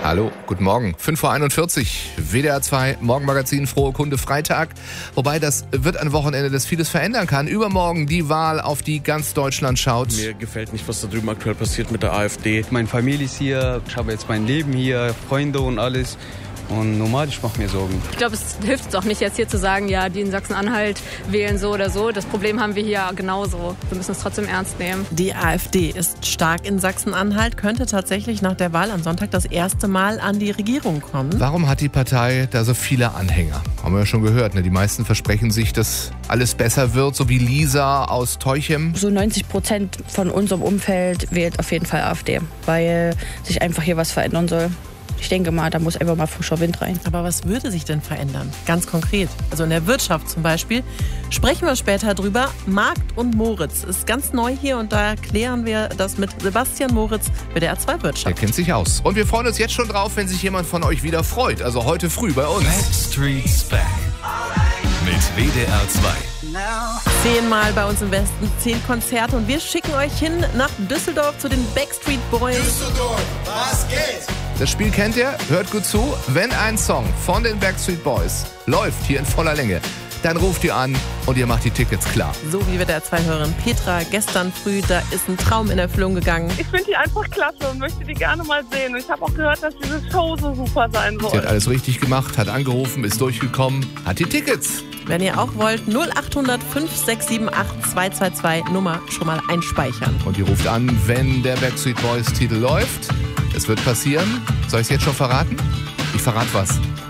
Hallo, guten Morgen. 5:41 Uhr, WDR 2, Morgenmagazin, frohe Kunde, Freitag. Wobei, das wird ein Wochenende, das vieles verändern kann. Übermorgen die Wahl, auf die ganz Deutschland schaut. Mir gefällt nicht, was da drüben aktuell passiert mit der AfD. Meine Familie ist hier, ich habe jetzt mein Leben hier, Freunde und alles. Und normal, ich mache mir Sorgen. Ich glaube, es hilft uns auch nicht, jetzt hier zu sagen, ja, die in Sachsen-Anhalt wählen so oder so. Das Problem haben wir hier genauso. Wir müssen es trotzdem ernst nehmen. Die AfD ist stark in Sachsen-Anhalt, könnte tatsächlich nach der Wahl am Sonntag das erste Mal an die Regierung kommen. Warum hat die Partei da so viele Anhänger? Haben wir ja schon gehört, ne? Die meisten versprechen sich, dass alles besser wird, so wie Lisa aus Teuchem. So 90% von unserem Umfeld wählt auf jeden Fall AfD, weil sich einfach hier was verändern soll. Ich denke mal, da muss einfach mal frischer Wind rein. Aber was würde sich denn verändern? Ganz konkret. Also in der Wirtschaft zum Beispiel. Sprechen wir später drüber. Markt und Moritz ist ganz neu hier und da erklären wir das mit Sebastian Moritz, WDR 2 Wirtschaft. Der kennt sich aus. Und wir freuen uns jetzt schon drauf, wenn sich jemand von euch wieder freut. Also heute früh bei uns. Backstreet's Back mit WDR 2. 10-mal bei uns im Westen, 10 Konzerte und wir schicken euch hin nach Düsseldorf zu den Backstreet Boys. Düsseldorf, was geht? Das Spiel kennt ihr, hört gut zu. Wenn ein Song von den Backstreet Boys läuft hier in voller Länge, dann ruft ihr an und ihr macht die Tickets klar. So wie wir der Zwei-Hörerin Petra gestern früh, da ist ein Traum in Erfüllung gegangen. Ich finde die einfach klasse und möchte die gerne mal sehen. Und ich habe auch gehört, dass diese Show so super sein soll. Sie hat alles richtig gemacht, hat angerufen, ist durchgekommen, hat die Tickets. Wenn ihr auch wollt, 0800 5678 222 Nummer schon mal einspeichern. Und ihr ruft an, wenn der Backstreet Boys Titel läuft. Es wird passieren. Soll ich es jetzt schon verraten? Ich verrate was.